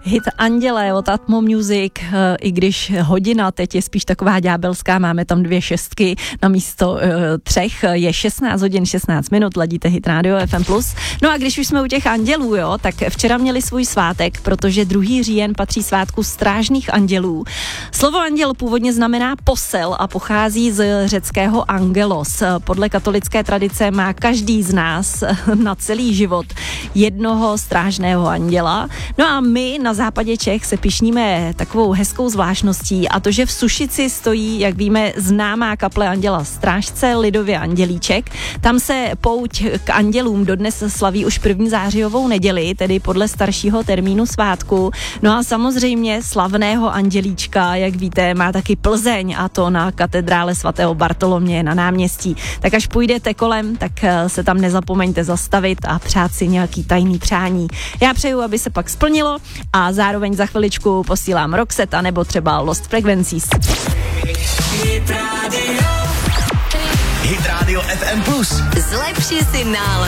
Hit Andělé od Atmo Music, i když hodina teď je spíš taková ďábelská, máme tam 2 šestky na místo 3, je 16 hodin 16 minut, ladíte Hit Radio FM+. No a když už jsme u těch andělů, jo, tak včera měli svůj svátek, protože 2. říjen patří svátku strážných andělů. Slovo anděl původně znamená posel a pochází z řeckého angelos. Podle katolické tradice má každý z nás na celý život jednoho strážného anděla. No a my na západě Čech se pyšníme takovou hezkou zvláštností, a to, že v Sušici stojí, jak víme, známá kaple Anděla Strážce, lidově Andělíček. Tam se pouť k andělům dodnes slaví už 1. zářijovou neděli, tedy podle staršího termínu svátku. No a samozřejmě slavného Andělíčka, jak víte, má taky Plzeň, a to na katedrále svatého Bartoloměje na náměstí. Tak až půjdete kolem, tak se tam nezapomeňte zastavit a přát si nějaký tajný přání. Já přeju, aby se pak splnilo, a zároveň za chviličku posílám Roxette nebo třeba Lost Frequencies. Hit Radio FM+. Zlepši si náladu.